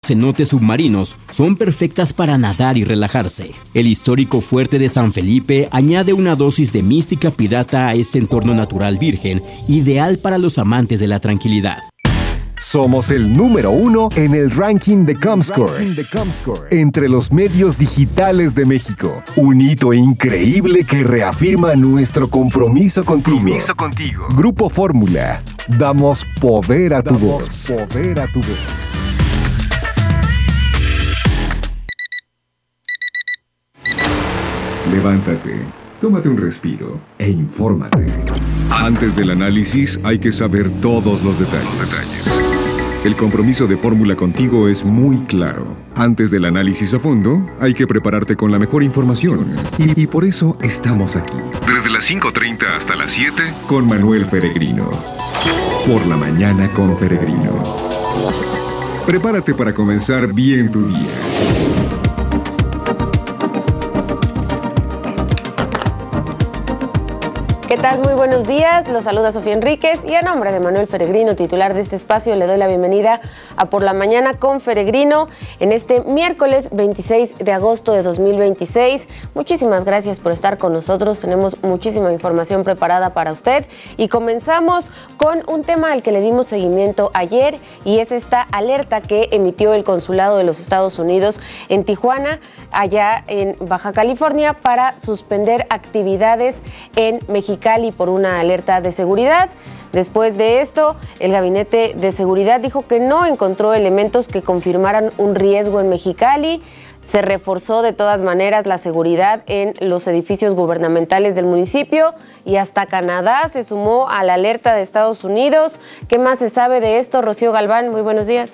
cenotes submarinos son perfectas para nadar y relajarse. El histórico fuerte de San Felipe añade una dosis de mística pirata a este entorno natural virgen, ideal para los amantes de la tranquilidad. Somos el número 1 en el ranking de Comscore, entre los medios digitales de México. Un hito increíble que reafirma nuestro compromiso contigo. Grupo Fórmula. Damos poder a tu voz. Levántate, tómate un respiro e infórmate. Antes del análisis hay que saber todos los detalles. El compromiso de Fórmula contigo es muy claro. Antes del análisis a fondo, hay que prepararte con la mejor información. Y por eso estamos aquí. Desde las 5:30 hasta las 7, con Manuel Feregrino. Por la mañana con Feregrino. Prepárate para comenzar bien tu día. ¿Qué tal? Muy buenos días. Los saluda Sofía Enríquez y a nombre de Manuel Feregrino, titular de este espacio, le doy la bienvenida a Por la Mañana con Feregrino en este miércoles 26 de agosto de 2026. Muchísimas gracias por estar con nosotros. Tenemos muchísima información preparada para usted y comenzamos con un tema al que le dimos seguimiento ayer y es esta alerta que emitió el Consulado de los Estados Unidos en Tijuana, allá en Baja California, para suspender actividades en Mexicali por una alerta de seguridad. Después de esto, el Gabinete de Seguridad dijo que no encontró elementos que confirmaran un riesgo en Mexicali. Se reforzó de todas maneras la seguridad en los edificios gubernamentales del municipio y hasta Canadá se sumó a la alerta de Estados Unidos. ¿Qué más se sabe de esto? Rocío Galván, muy buenos días.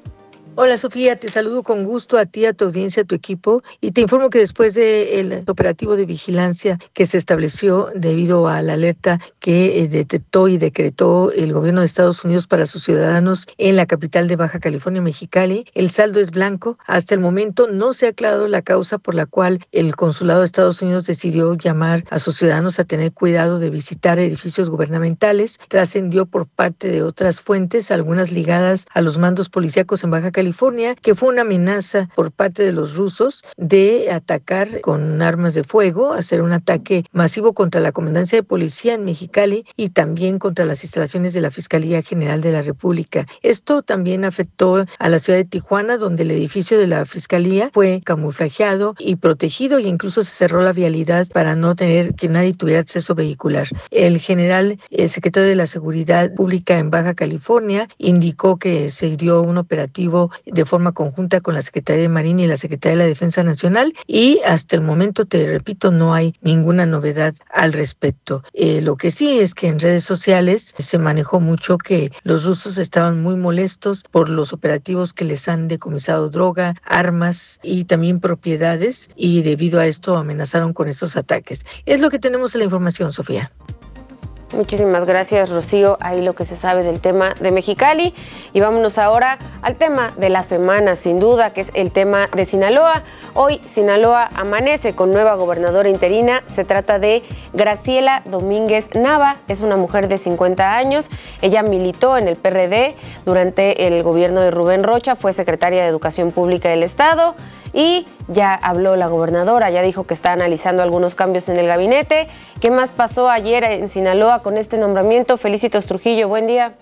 Hola Sofía, te saludo con gusto a ti, a tu audiencia, a tu equipo y te informo que después del operativo de vigilancia que se estableció debido a la alerta que detectó y decretó el gobierno de Estados Unidos para sus ciudadanos en la capital de Baja California, Mexicali, el saldo es blanco. Hasta el momento no se ha aclarado la causa por la cual el Consulado de Estados Unidos decidió llamar a sus ciudadanos a tener cuidado de visitar edificios gubernamentales. Trascendió por parte de otras fuentes, algunas ligadas a los mandos policíacos en Baja California, que fue una amenaza por parte de los rusos de atacar con armas de fuego, hacer un ataque masivo contra la Comandancia de Policía en Mexicali y también contra las instalaciones de la Fiscalía General de la República. Esto también afectó a la ciudad de Tijuana, donde el edificio de la Fiscalía fue camuflajeado y protegido e incluso se cerró la vialidad para no tener que nadie tuviera acceso vehicular. El secretario de la Seguridad Pública en Baja California indicó que se dio un operativo de forma conjunta con la Secretaría de Marina y la Secretaría de la Defensa Nacional y hasta el momento, te repito, no hay ninguna novedad al respecto. Lo que sí es que en redes sociales se manejó mucho que los rusos estaban muy molestos por los operativos que les han decomisado droga, armas y también propiedades y debido a esto amenazaron con estos ataques. Es lo que tenemos en la información, Sofía. Muchísimas gracias, Rocío. Ahí lo que se sabe del tema de Mexicali. Y vámonos ahora al tema de la semana, sin duda, que es el tema de Sinaloa. Hoy Sinaloa amanece con nueva gobernadora interina. Se trata de Graciela Domínguez Nava. Es una mujer de 50 años. Ella militó en el PRD durante el gobierno de Rubén Rocha. Fue secretaria de Educación Pública del Estado. Y ya habló la gobernadora, ya dijo que está analizando algunos cambios en el gabinete. ¿Qué más pasó ayer en Sinaloa con este nombramiento? Felicitos Trujillo, buen día.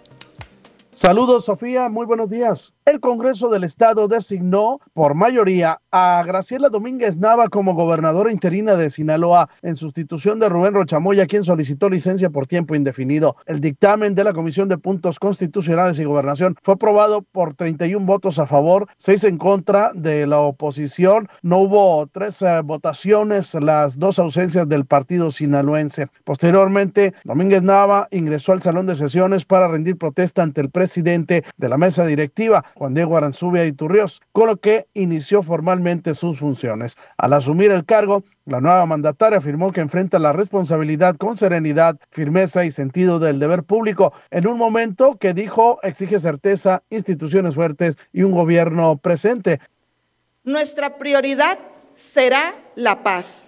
Saludos, Sofía, muy buenos días. El Congreso del Estado designó por mayoría a Graciela Domínguez Nava como gobernadora interina de Sinaloa en sustitución de Rubén Rocha Moya, quien solicitó licencia por tiempo indefinido. El dictamen de la Comisión de Puntos Constitucionales y Gobernación fue aprobado por 31 votos a favor, 6 en contra de la oposición. No hubo 3 votaciones, las 2 ausencias del partido sinaloense. Posteriormente, Domínguez Nava ingresó al salón de sesiones para rendir protesta ante el presidente de la mesa directiva, Juan Diego Aranzubia Iturriós, con lo que inició formalmente sus funciones. Al asumir el cargo, la nueva mandataria afirmó que enfrenta la responsabilidad con serenidad, firmeza y sentido del deber público, en un momento que dijo exige certeza, instituciones fuertes y un gobierno presente. Nuestra prioridad será la paz,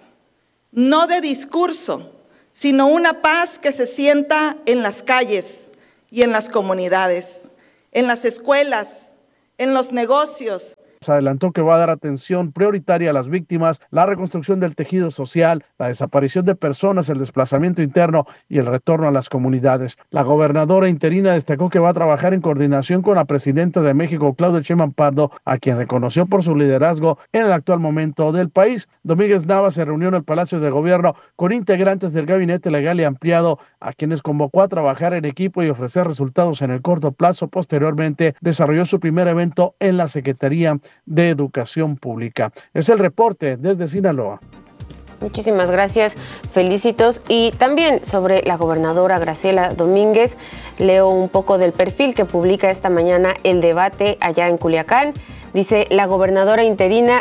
no de discurso, sino una paz que se sienta en las calles y en las comunidades, en las escuelas, en los negocios Se adelantó que va a dar atención prioritaria a las víctimas, la reconstrucción del tejido social, la desaparición de personas, el desplazamiento interno y el retorno a las comunidades. La gobernadora interina destacó que va a trabajar en coordinación con la presidenta de México, Claudia Sheinbaum Pardo, a quien reconoció por su liderazgo en el actual momento del país. Domínguez Nava se reunió en el Palacio de Gobierno con integrantes del Gabinete Legal y Ampliado, a quienes convocó a trabajar en equipo y ofrecer resultados en el corto plazo. Posteriormente, desarrolló su primer evento en la Secretaría de Educación Pública. Es el reporte desde Sinaloa. Muchísimas gracias, felicitos. Y también sobre la gobernadora Graciela Domínguez, leo un poco del perfil que publica esta mañana El Debate allá en Culiacán. Dice, la gobernadora interina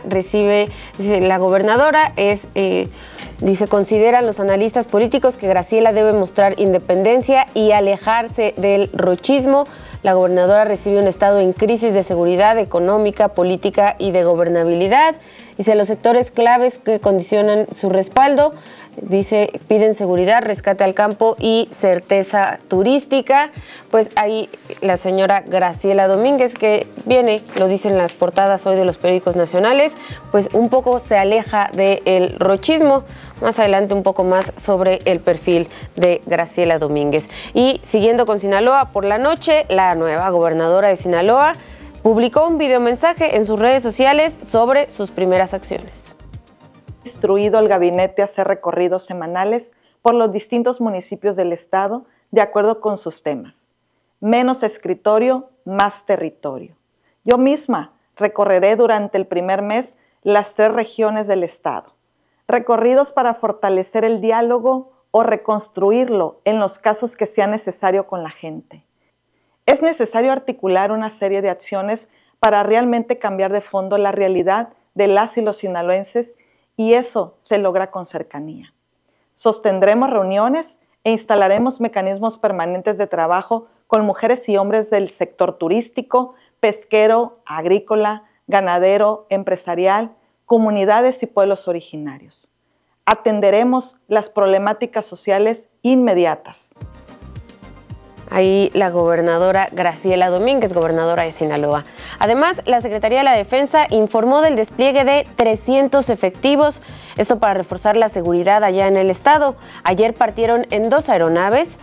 consideran los analistas políticos que Graciela debe mostrar independencia y alejarse del rochismo. La gobernadora recibe un estado en crisis de seguridad económica, política y de gobernabilidad. Dice, los sectores claves que condicionan su respaldo, dice, piden seguridad, rescate al campo y certeza turística. Pues ahí la señora Graciela Domínguez, que viene, lo dicen las portadas hoy de los periódicos nacionales, pues un poco se aleja del rochismo. Más adelante un poco más sobre el perfil de Graciela Domínguez. Y siguiendo con Sinaloa, por la noche, la nueva gobernadora de Sinaloa publicó un videomensaje en sus redes sociales sobre sus primeras acciones. Instruido al gabinete a hacer recorridos semanales por los distintos municipios del estado de acuerdo con sus temas. Menos escritorio, más territorio. Yo misma recorreré durante el primer mes las 3 regiones del estado. Recorridos para fortalecer el diálogo o reconstruirlo en los casos que sea necesario con la gente. Es necesario articular una serie de acciones para realmente cambiar de fondo la realidad de las y los sinaloenses, y eso se logra con cercanía. Sostendremos reuniones e instalaremos mecanismos permanentes de trabajo con mujeres y hombres del sector turístico, pesquero, agrícola, ganadero, empresarial, comunidades y pueblos originarios. Atenderemos las problemáticas sociales inmediatas. Ahí la gobernadora Graciela Domínguez, gobernadora de Sinaloa. Además, la Secretaría de la Defensa informó del despliegue de 300 efectivos, esto para reforzar la seguridad allá en el estado. Ayer partieron en 2 aeronaves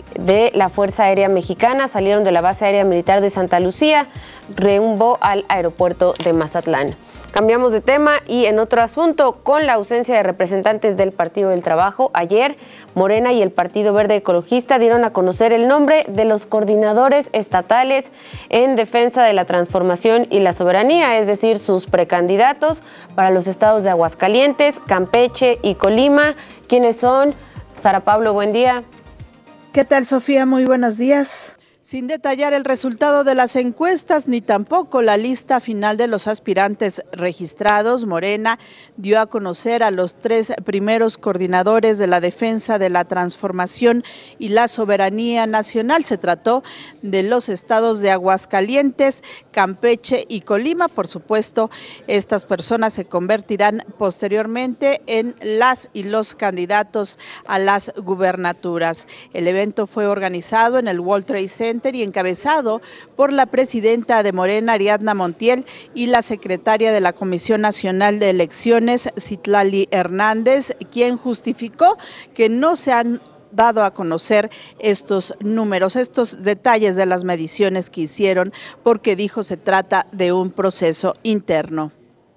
de la Fuerza Aérea Mexicana, salieron de la Base Aérea Militar de Santa Lucía, rumbo al aeropuerto de Mazatlán. Cambiamos de tema y en otro asunto, con la ausencia de representantes del Partido del Trabajo, ayer Morena y el Partido Verde Ecologista dieron a conocer el nombre de los coordinadores estatales en defensa de la transformación y la soberanía, es decir, sus precandidatos para los estados de Aguascalientes, Campeche y Colima. ¿Quiénes son? Sara Pablo, buen día. ¿Qué tal, Sofía? Muy buenos días. Sin detallar el resultado de las encuestas ni tampoco la lista final de los aspirantes registrados, Morena dio a conocer a los 3 primeros coordinadores de la defensa de la transformación y la soberanía nacional. Se trató de los estados de Aguascalientes, Campeche y Colima. Por supuesto, estas personas se convertirán posteriormente en las y los candidatos a las gubernaturas. El evento fue organizado en el World Trade Center y encabezado por la presidenta de Morena, Ariadna Montiel, y la secretaria de la Comisión Nacional de Elecciones, Citlali Hernández, quien justificó que no se han dado a conocer estos números, estos detalles de las mediciones que hicieron, porque dijo se trata de un proceso interno.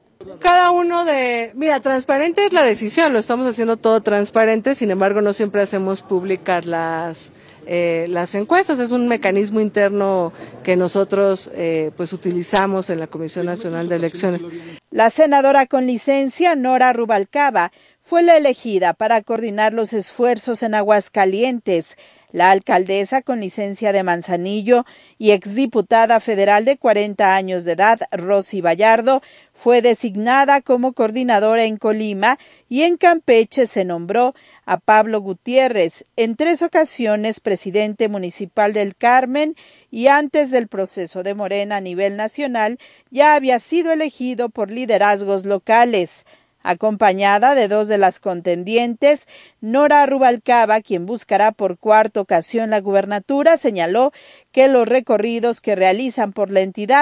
Cada uno transparente es la decisión, lo estamos haciendo todo transparente, sin embargo no siempre hacemos públicas las encuestas, es un mecanismo interno que nosotros utilizamos en la Comisión Nacional de Elecciones. La senadora con licencia, Nora Rubalcaba, fue la elegida para coordinar los esfuerzos en Aguascalientes. La alcaldesa con licencia de Manzanillo y exdiputada federal de 40 años de edad, Rosy Vallardo, fue designada como coordinadora en Colima, y en Campeche se nombró a Pablo Gutiérrez, en 3 ocasiones presidente municipal del Carmen, y antes del proceso de Morena a nivel nacional ya había sido elegido por liderazgos locales. Acompañada de 2 de las contendientes, Nora Rubalcaba, quien buscará por 4ª ocasión la gubernatura, señaló que los recorridos que realizan por la entidad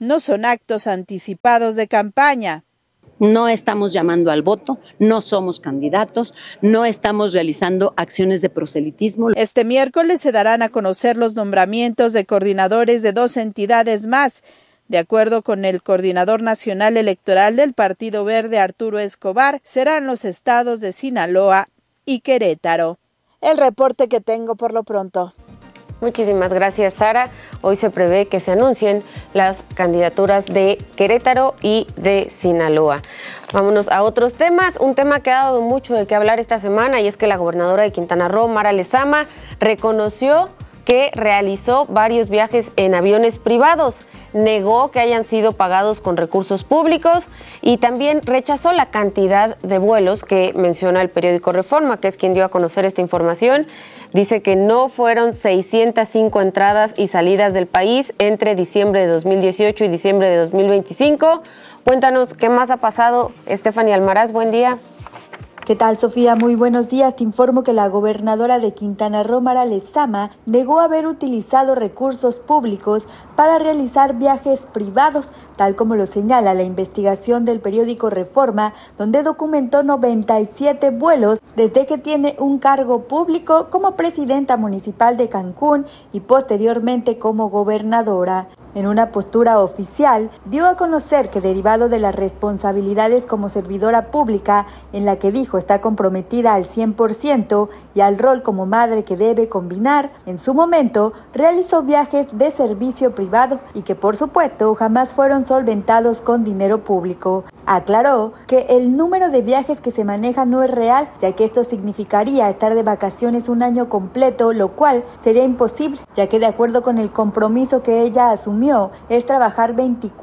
no son actos anticipados de campaña. No estamos llamando al voto, no somos candidatos, no estamos realizando acciones de proselitismo. Este miércoles se darán a conocer los nombramientos de coordinadores de 2 entidades más. De acuerdo con el coordinador nacional electoral del Partido Verde, Arturo Escobar, serán los estados de Sinaloa y Querétaro. El reporte que tengo por lo pronto. Muchísimas gracias, Sara. Hoy se prevé que se anuncien las candidaturas de Querétaro y de Sinaloa. Vámonos a otros temas. Un tema que ha dado mucho de qué hablar esta semana, y es que la gobernadora de Quintana Roo, Mara Lezama, reconoció que realizó varios viajes en aviones privados. Negó que hayan sido pagados con recursos públicos y también rechazó la cantidad de vuelos que menciona el periódico Reforma, que es quien dio a conocer esta información. Dice que no fueron 605 entradas y salidas del país entre diciembre de 2018 y diciembre de 2025. Cuéntanos qué más ha pasado. Estefanía Almaraz, buen día. ¿Qué tal, Sofía? Muy buenos días. Te informo que la gobernadora de Quintana Roo, Mara Lezama, negó haber utilizado recursos públicos para realizar viajes privados, tal como lo señala la investigación del periódico Reforma, donde documentó 97 vuelos desde que tiene un cargo público como presidenta municipal de Cancún y posteriormente como gobernadora. En una postura oficial, dio a conocer que derivado de las responsabilidades como servidora pública, en la que dijo está comprometida al 100% y al rol como madre que debe combinar, en su momento realizó viajes de servicio privado y que por supuesto jamás fueron solventados con dinero público. Aclaró que el número de viajes que se maneja no es real, ya que esto significaría estar de vacaciones un año completo, lo cual sería imposible, ya que de acuerdo con el compromiso que ella asumió, es trabajar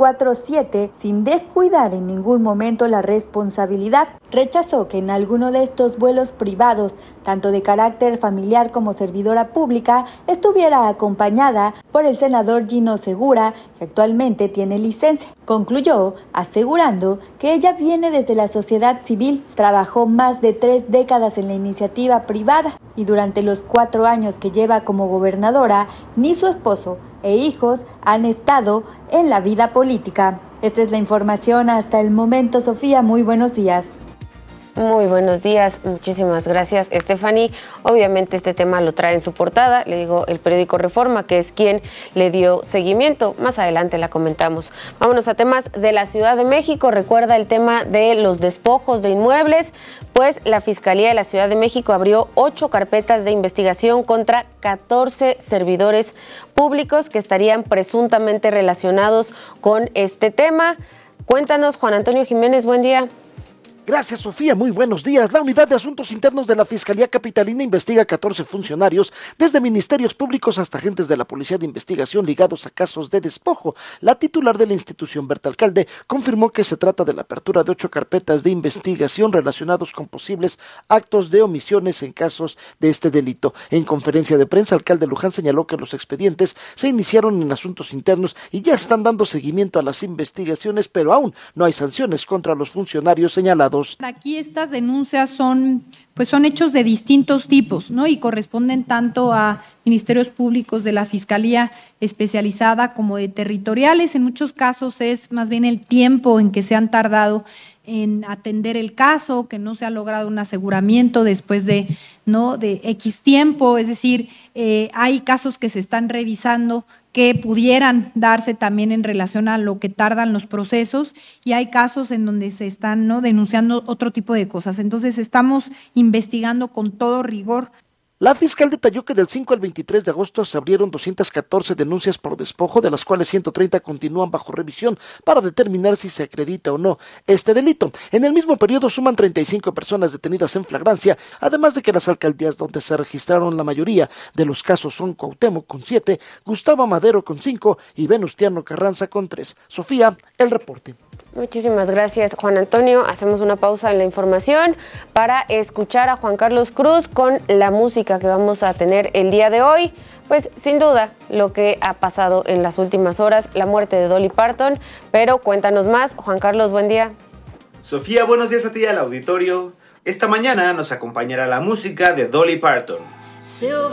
24/7 sin descuidar en ningún momento la responsabilidad. Rechazó que en alguno de estos vuelos privados, tanto de carácter familiar como servidora pública, estuviera acompañada por el senador Gino Segura, que actualmente tiene licencia. Concluyó asegurando que ella viene desde la sociedad civil, trabajó más de 3 décadas en la iniciativa privada y durante los 4 años que lleva como gobernadora, ni su esposo e hijos han estado en la vida política. Esta es la información hasta el momento, Sofía. Muy buenos días. Muy buenos días, muchísimas gracias, Stephanie. Obviamente este tema lo trae en su portada, le digo, el periódico Reforma, que es quien le dio seguimiento. Más adelante la comentamos. Vámonos a temas de la Ciudad de México. Recuerda el tema de los despojos de inmuebles, pues la Fiscalía de la Ciudad de México abrió 8 carpetas de investigación contra 14 servidores públicos que estarían presuntamente relacionados con este tema. Cuéntanos, Juan Antonio Jiménez, buen día. Gracias, Sofía. Muy buenos días. La Unidad de Asuntos Internos de la Fiscalía Capitalina investiga a 14 funcionarios, desde ministerios públicos hasta agentes de la Policía de Investigación ligados a casos de despojo. La titular de la institución, Berta Alcalde, confirmó que se trata de la apertura de 8 carpetas de investigación relacionados con posibles actos de omisiones en casos de este delito. En conferencia de prensa, Alcalde Luján señaló que los expedientes se iniciaron en asuntos internos y ya están dando seguimiento a las investigaciones, pero aún no hay sanciones contra los funcionarios señalados. Aquí estas denuncias son hechos de distintos tipos, ¿no? Y corresponden tanto a ministerios públicos de la Fiscalía especializada como de territoriales. En muchos casos es más bien el tiempo en que se han tardado en atender el caso, que no se ha logrado un aseguramiento después de X tiempo. Es decir, hay casos que se están revisando que pudieran darse también en relación a lo que tardan los procesos, y hay casos en donde se están denunciando otro tipo de cosas. Entonces estamos investigando con todo rigor. La fiscal detalló que del 5 al 23 de agosto se abrieron 214 denuncias por despojo, de las cuales 130 continúan bajo revisión para determinar si se acredita o no este delito. En el mismo periodo suman 35 personas detenidas en flagrancia, además de que las alcaldías donde se registraron la mayoría de los casos son Cuauhtémoc con 7, Gustavo Madero con 5 y Venustiano Carranza con 3. Sofía, el reporte. Muchísimas gracias, Juan Antonio. Hacemos una pausa en la información para escuchar a Juan Carlos Cruz con la música que vamos a tener el día de hoy. Pues sin duda lo que ha pasado en las últimas horas, la muerte de Dolly Parton, pero cuéntanos más. Juan Carlos, buen día. Sofía, buenos días a ti y al auditorio. Esta mañana nos acompañará la música de Dolly Parton.